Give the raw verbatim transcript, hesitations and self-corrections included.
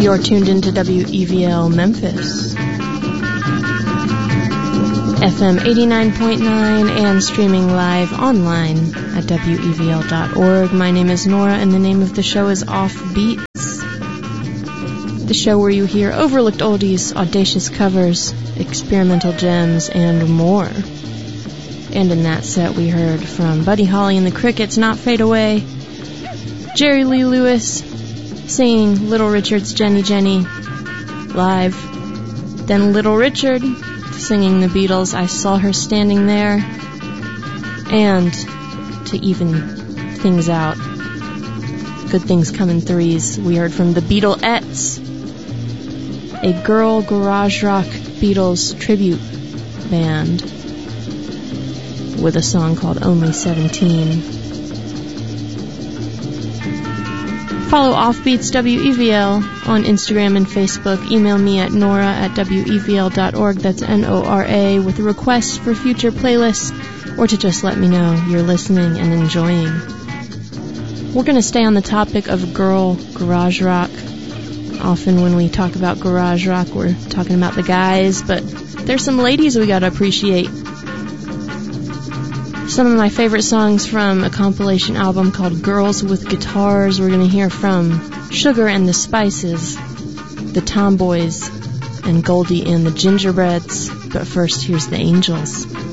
You're tuned into W E V L Memphis, F M eighty-nine point nine, and streaming live online at W E V L dot org. My name is Nora, and the name of the show is Offbeats, the show where you hear overlooked oldies, audacious covers, experimental gems, and more. And in that set we heard from Buddy Holly and the Crickets, Not Fade Away, Jerry Lee Lewis singing Little Richard's Jenny Jenny live, then Little Richard singing the Beatles' I Saw Her Standing There, and to even things out, Good Things Come in Threes, we heard from the Beatleettes, a girl garage rock Beatles tribute band with a song called Only seventeen. Follow Offbeats W E V L on Instagram and Facebook. Email me at nora at W E V L dot org, that's N O R A, with a request for future playlists, or to just let me know you're listening and enjoying. We're going to stay on the topic of girl garage rock. Often when we talk about garage rock, we're talking about the guys, but there's some ladies we got to appreciate. Some of my favorite songs from a compilation album called Girls with Guitars. We're going to hear from Sugar and the Spices, the Tomboys, and Goldie and the Gingerbreads. But first, here's the Angels.